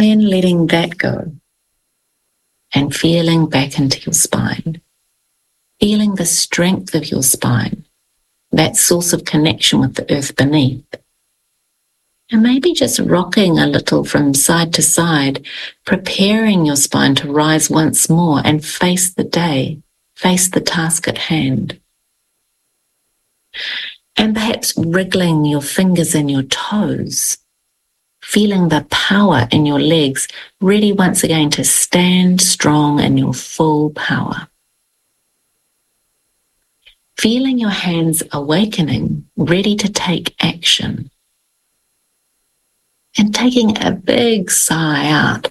then letting that go and feeling back into your spine, feeling the strength of your spine, that source of connection with the earth beneath. And maybe just rocking a little from side to side, preparing your spine to rise once more and face the day, face the task at hand. And perhaps wriggling your fingers and your toes, feeling the power in your legs, ready once again to stand strong in your full power. Feeling your hands awakening, ready to take action. And taking a big sigh out,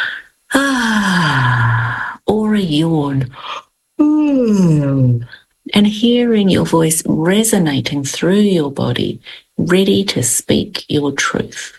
or a yawn, and hearing your voice resonating through your body, ready to speak your truth.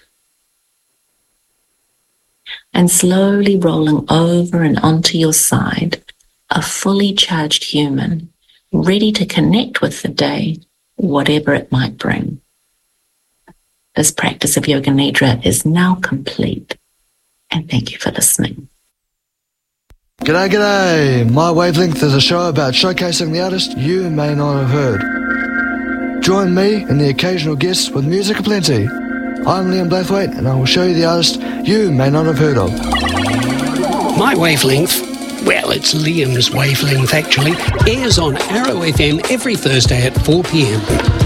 And slowly rolling over and onto your side, a fully charged human, ready to connect with the day, whatever it might bring. This practice of Yoga Nidra is now complete, and thank you for listening. G'day, g'day! My Wavelength is a show about showcasing the artist you may not have heard. Join me and the occasional guests with music aplenty. I'm Liam Blathwaite, and I will show you the artist you may not have heard of. My Wavelength, well, it's Liam's Wavelength actually, airs on Arrow FM every Thursday at 4 p.m.